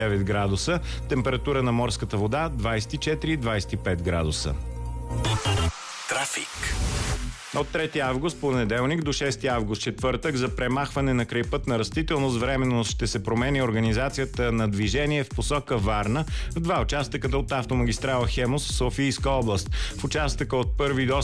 9 градуса. Температура на морската вода 24-25 градуса. Трафик. От 3 август, понеделник, до 6 август, четвъртък, за премахване на крайпътна растителност временно ще се промени организацията на движение в посока Варна в два участъка от автомагистрала Хемус в Софийска област. В участъка от 1 до